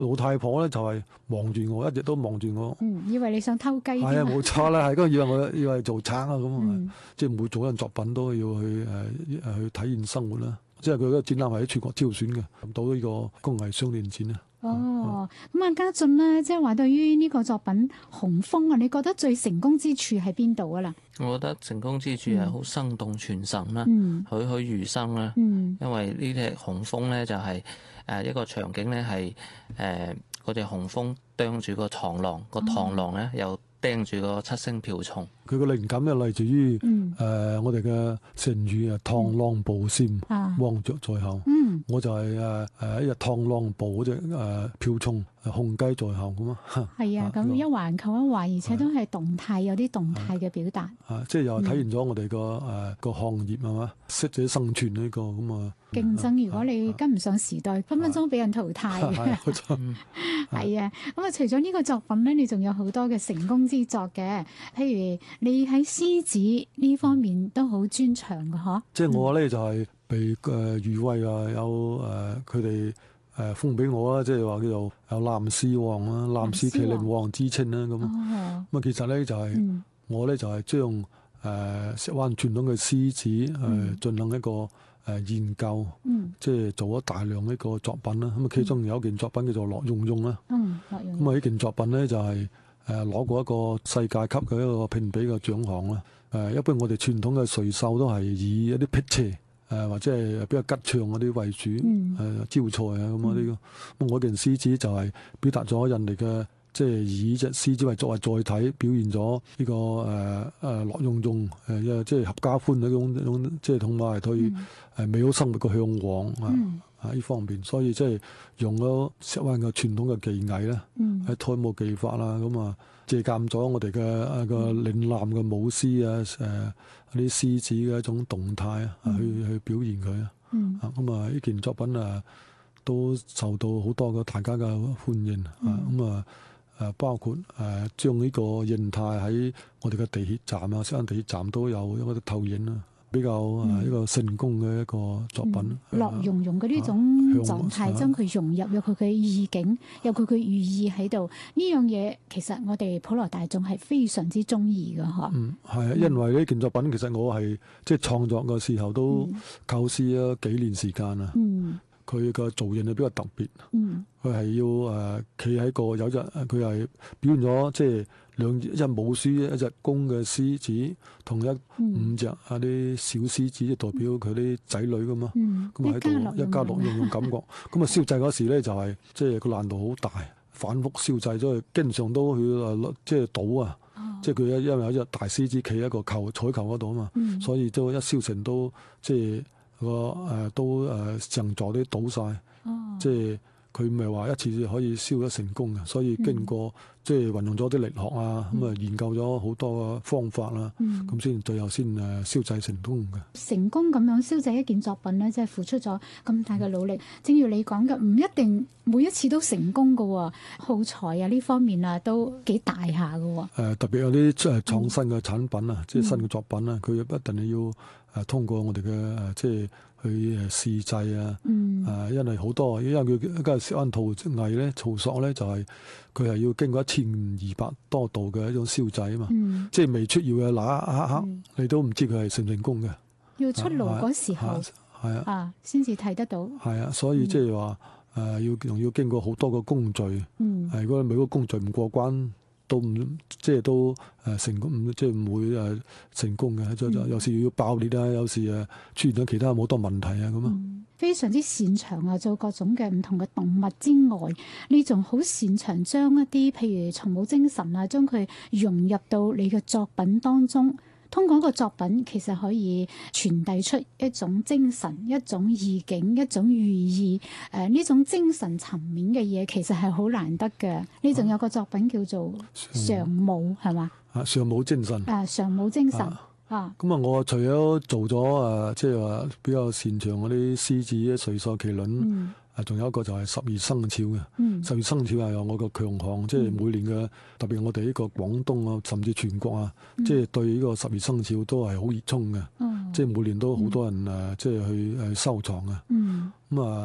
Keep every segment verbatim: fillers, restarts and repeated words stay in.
老太婆咧就係望住我，一直都望住我。 嗯，以為你想偷雞。 係啊，冇錯啦，係咁以為我以為做賊啊咁啊， 嗯、 即係每做一樣作品都要去誒誒去體驗生活啦。即係佢嗰個展覽係喺全國招選嘅，到呢個工藝雙年展啊。 哦，咁啊，家俊咧，即係話對於呢個作品紅楓啊，你覺得最成功之處喺邊度啊啦？ 我覺得成功之處係好生動傳神啦， 嗯、 栩栩如生啦。 嗯、 因為呢隻紅楓咧就係誒一個場景咧係誒嗰隻紅楓啄住個螳螂，個螳螂咧又釘住個七星瓢蟲。 佢個靈感就嚟自於誒、 嗯呃、我哋嘅成語啊，螳螂捕蟬，黃雀在後。 嗯、 我就係誒誒一隻螳螂捕嗰隻誒瓢蟲，雄雞在後咁啊。 係啊，咁一環扣一環，而且都係動態，有啲動態嘅表達。 啊，即係又體現咗我哋個誒個行業係嘛，適者生存呢個咁啊。 競爭，如果你跟唔上時代，分分鐘俾人淘汰嘅。係啊，咁啊，除咗呢個作品咧，你仲有好多嘅成功之作嘅，譬如你喺獅子呢方面都好專長嘅嗬。 即係我咧就係被誒譽為啊有誒佢哋誒封俾我啦，即係話叫做有藍獅王啦、藍獅麒麟王之稱啦咁。咁啊，其實咧就係、是嗯、我咧就係將誒石灣傳統嘅獅子誒進行一個誒研究，嗯、即係做咗大量呢個作品啦。咁啊，其中有一件作品叫做樂融融啦。嗯，樂融融。咁啊，呢件作品咧就係誒攞過一個世界級嘅一個評比嘅獎項啦。誒，一般我哋傳統嘅垂繡都係以一啲辟邪誒或者係比較吉祥嗰啲為主，誒、嗯、招財啊咁啊呢個。咁我件獅子就係表達咗人哋嘅。即係以隻獅子為作為載體，表現咗呢、這個誒誒樂融融誒，即係合家歡嗰種種，即係同埋對誒美好生活嘅向往啊、嗯、啊呢方面，所以即係用咗石灣嘅傳統嘅技藝咧，喺胎舞技法啦，咁啊借鑑咗我哋嘅一個嶺南嘅舞獅啊，誒啲獅子嘅一種動態啊，嗯、去去表現佢啊，啊咁啊呢件作品啊都受到好多嘅大家嘅歡迎啊，咁啊。誒包括誒將呢個形態喺我哋嘅地鐵站啊，石灣地鐵站都有一個投影啦，比較誒一個成功嘅一個作品。 樂融融嘅呢種狀態，將佢融入有佢嘅意境，有佢嘅寓意喺度。呢樣嘢其實我哋普羅大眾係非常之中意嘅，嗬。嗯， 係啊，因為呢件作品其實我係即係創作嘅時候都構思咗幾年時間啊。嗯。佢個造型係比較特別，佢係、嗯、要誒企喺個有隻，佢係表現咗即係兩一隻母獅，一隻公嘅獅子，同一五隻啊啲小獅子，代表佢啲仔女噶嘛，咁喺度一家樂融融感覺。咁啊燒製嗰時咧就係即係個難度好大，反覆燒製咗，經常都去誒即係倒啊，即係佢因為有一隻大獅子企喺個球彩球嗰度啊嘛，嗯、所以都一燒成都即係。個誒、呃、都誒成座啲倒晒，哦、即係佢唔係話一次可以燒得成功嘅，所以經過、嗯、即係運用咗啲力學啊，咁啊、嗯、研究咗好多方法啦，咁先、嗯、最後先誒燒製成功嘅。 成功咁樣燒製一件作品咧，即係付出咗咁大嘅努力。嗯、正如你講嘅，唔一定每一次都成功嘅喎，耗材啊呢方面啊都幾大下嘅喎。誒特別有啲誒創新嘅產品啊，嗯、即係新嘅作品啊，佢一定係要。誒通過我哋嘅誒即係去誒試製啊，誒、嗯、因為好多，因為佢一個石灣陶藝咧，陶塑咧就係佢係要經過一千二百多度嘅一種燒製啊嘛，嗯、即係未出窯嘅那一刻，嗯、你都唔知佢係成唔成功嘅。 要出爐嗰時候，係啊，啊先至睇得到。係啊，所以即係話誒要仲要經過好多個工序，嗯、如果每個工序唔過關。都唔即係都誒成功，唔即係唔會誒成功嘅。嗯、有時要爆裂啊，有時誒出現咗其他好多問題啊咁啊、嗯。 非常之擅長啊，做各種嘅唔同嘅動物之外，你仲好擅長將一啲譬如蟲母精神啊，將佢融入到你嘅作品當中。通過一個作品，其實可以傳遞出一種精神、一種意境、一種寓意。誒、呃，呢種精神層面嘅嘢，其實係好難得嘅。你仲有個作品叫做《上母》，係嘛？ 啊，上母精神。 啊，上母精神。啊。咁啊， 我除咗做咗誒，即係話比較擅長嗰啲獅子、垂繡、麒麟。嗯啊，仲有一個就係十二生肖嘅，嗯、十二生肖係我個強項，即係、嗯、每年嘅特別我哋呢個廣東啊，甚至全國啊，即係、嗯、對呢個十二生肖都係好熱衷嘅，即係、嗯、每年都好多人誒，即係、嗯、去誒收藏嘅。咁啊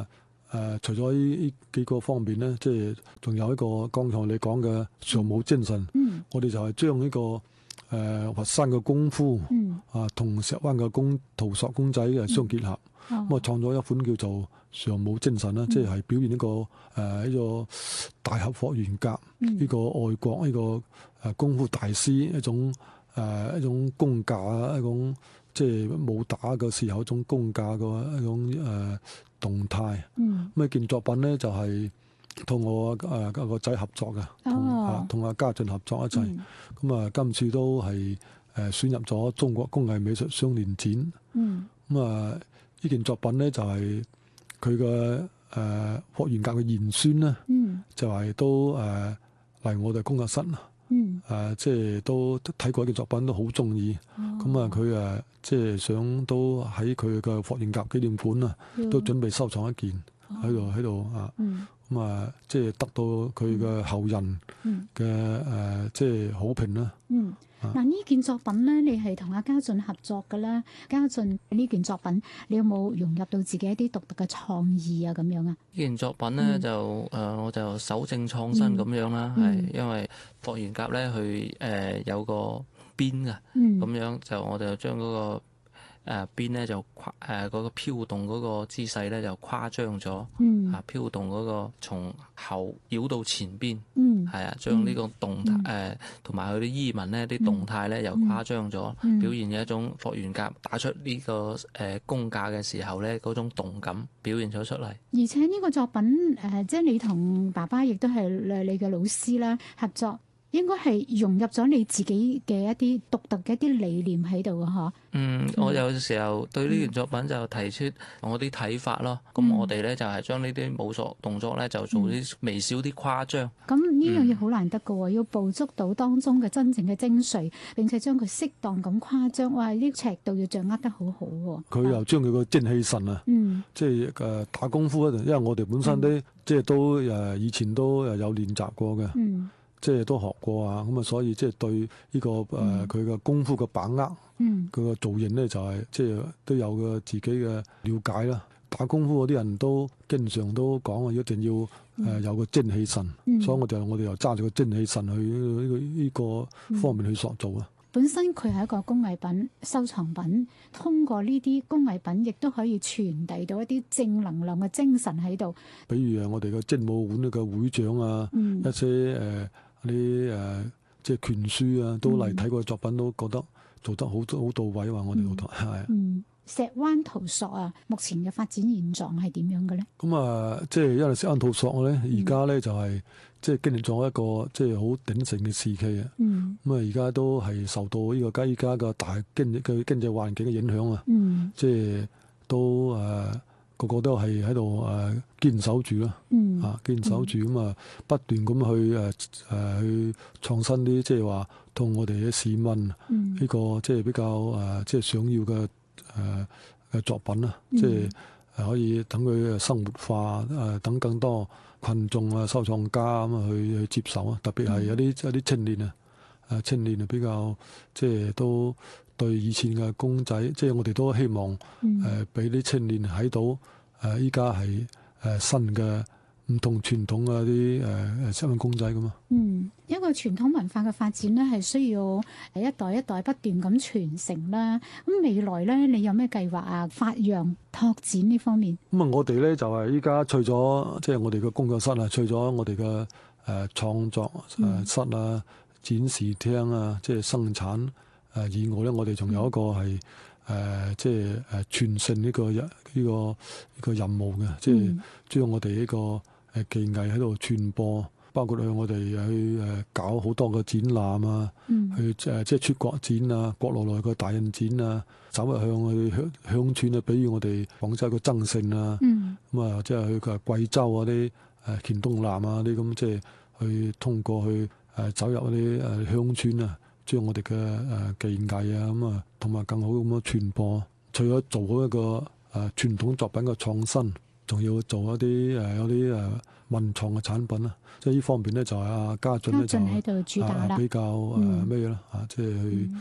誒除咗呢呢幾個方面咧，即係仲有一個剛才你講嘅尚武精神， 嗯我哋就係將呢個誒、呃、佛山嘅功夫、 嗯啊同石灣嘅工圖塑公仔誒相結合，咁啊、 哦創咗一款叫做尚武精神啦， 嗯即係表現呢、個誒呢、呃、個大俠霍元甲呢、 嗯個愛國呢、個誒功夫大師一種誒、呃、一種功架啊，一種即係武打嘅時候一種功架嘅一種誒、呃、動態。 嗯咁呢件作品咧就係、同我誒個、呃、仔合作嘅，同哦啊同阿家俊合作一齊。 嗯咁啊、今次都係誒、呃、選入咗中國工藝美術雙年展。 嗯咁啊，呢件作品咧就係佢嘅誒霍元甲嘅賢孫咧， 嗯就係、都誒嚟、呃、我哋工作室誒、 嗯呃即係都睇過呢件作品都好中意。咁啊，佢誒即係想都喺佢嘅霍元甲紀念館啊，都準備收藏一件喺度喺度啊。 嗯咁啊，即係得到佢嘅後人嗯嘅誒，即係好評啦。 嗯，嗱呢件作品咧，你係同阿家俊合作嘅啦。家俊呢件作品，你有冇融入到自己一啲獨特嘅創意啊？咁樣啊？ 呢件作品咧嗯就誒、呃，我就搜證創新咁樣啦，係、 嗯因為霍元甲咧佢誒有個鞭啊， 嗯咁樣就我就將嗰、個誒鞭咧就誇誒嗰個飄動嗰個姿勢咧就誇張咗， 嗯啊飄動嗰個從後繞到前邊， 嗯係啊，將呢個動態誒同埋佢啲衣紋咧啲動態咧又誇張咗， 嗯表現嘅一種霍元甲打出呢個誒功架嘅時候咧嗰種動感表現咗出嚟。 而且呢個作品誒、呃，即係你同爸爸亦都係誒你嘅老師啦，合作應該係融入咗你自己嘅一啲獨特嘅一啲理念喺度嘅嗬。 嗯，我有時候對呢件作品就提出我啲睇法咯。咁、 嗯我哋咧就係將呢啲武術動作咧就做啲微小啲誇張。 咁呢樣嘢好難得嘅喎，要捕捉到當中嘅真正嘅精髓，並且將佢適當咁誇張。哇！呢尺度要掌握得好好喎。 佢又將佢個精氣神啊， 嗯即係誒打功夫咧，因為我哋本身咧即係都誒以前都誒有練習過嘅， 嗯即係都學過啊。咁啊，所以即係對呢個誒佢嘅功夫嘅把握， 嗯佢個造型咧就係即係都有個自己嘅了解啦。打功夫嗰啲人都經常都講啊，一定要誒有個精氣神， 嗯所以我就我哋又揸住個精氣神去呢個呢個方面去塑造啊。 本身佢係一個工藝品收藏品，通過呢啲工藝品，亦都可以傳遞到一啲正能量嘅精神喺度。 比如誒，我哋嘅精武館嘅會長啊， 嗯一些誒啲誒即係拳書啊，都嚟睇過作品，都覺得做得好好到位話我哋好多係。 嗯，石灣圖塑啊，目前嘅發展現狀係點樣嘅咧？ 咁啊，即係因為石灣圖塑咧，而家咧就係即係經歷咗一個即係好鼎盛嘅時期啊。 嗯咁啊，而家都係受到呢個依家嘅大經濟嘅經濟環境嘅影響啊， 嗯即係都誒個個都係喺度誒堅守住啦。 嗯啊，堅守住咁啊，不斷咁去誒誒去創新啲，即係話同我哋嘅市民呢嗯個即係比較誒即係想要嘅誒嘅作品啦， 嗯即係誒可以等佢生活化誒，等更多群眾啊、收藏家咁啊去去接受啊，特別係有啲有啲青年啊，誒青年啊比較即係都對以前嘅公仔，即係我哋都希望誒俾啲青年睇到誒依家係誒新嘅唔同傳統嘅啲誒誒新嘅公仔咁啊。 嗯，一個傳統文化嘅發展咧，係需要誒一代一代不斷咁傳承啦。咁未來咧，你有咩計劃啊？發揚拓展呢方面？ 咁啊，我哋咧就係依家除咗即係我哋嘅工作室啊，除咗我哋嘅誒創作誒室啊、展示廳啊，即係生產誒以外咧，我哋仲有一個係誒即係誒傳承呢個呢個呢個任務嘅，即係將我哋呢個誒技藝喺度傳播。包括向我哋去誒搞好多個展覽啊， 嗯去誒即係出國展啊，國內內個大印展啊，走入向去鄉鄉村啊，比如我哋廣州個增城啊， 嗯咁啊即係去個貴州啊啲誒黔東南啊啲咁，即係去通過去誒走入嗰啲誒鄉村啊，將我哋嘅誒技藝啊咁啊，同埋更好咁樣傳播。除咗做好一個誒傳統作品嘅創新，仲要做一啲誒有啲誒文創嘅產品啊。即係呢方面咧，就係阿家俊咧就家俊喺度主打啦比較誒咩啦嚇，即係去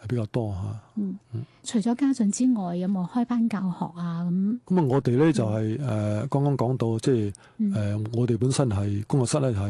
係比較多嚇。 嗯，嗯除咗家長之外，有冇開班教學啊？咁咁啊，我哋咧就係誒剛剛講到，即係誒我哋本身係工作室咧係。